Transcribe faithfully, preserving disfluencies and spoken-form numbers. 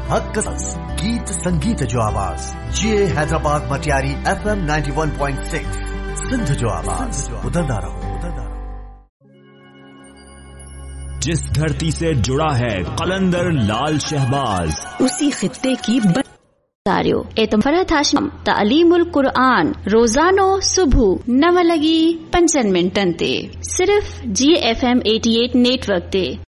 हक कसस गीत संगीत जो आवाज जे Hyderabad Matiari F M ninety one point six Sindh जो आवाज उधरदा रहो। जिस धरती से जुड़ा है कलंदर लाल शहबाज, उसी खित्ते की तारियो एतम फरहत हाशिम तालीमुल कुरान रोजानो सुबह नव लगी पंचन मिनटन ते सिर्फ जी एफ एम अठासी नेटवर्क ते।